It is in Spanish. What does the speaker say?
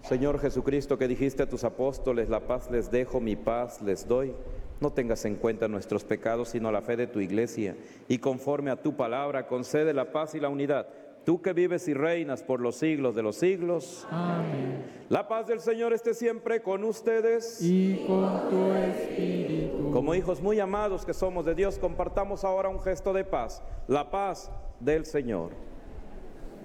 Señor Jesucristo, que dijiste a tus apóstoles, la paz les dejo, mi paz les doy, no tengas en cuenta nuestros pecados, sino la fe de tu Iglesia, y conforme a tu palabra, concede la paz y la unidad. Tú que vives y reinas por los siglos de los siglos. Amén. La paz del Señor esté siempre con ustedes. Y con tu espíritu. Como hijos muy amados que somos de Dios, compartamos ahora un gesto de paz. La paz del Señor.